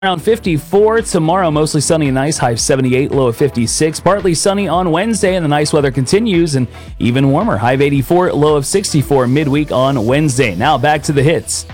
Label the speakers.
Speaker 1: Around 54 tomorrow, mostly sunny and nice, high of 78, low of 56. Partly sunny on Wednesday, and the nice weather continues, and even warmer, high of 84, low of 64 midweek on Wednesday. Now back to the hits.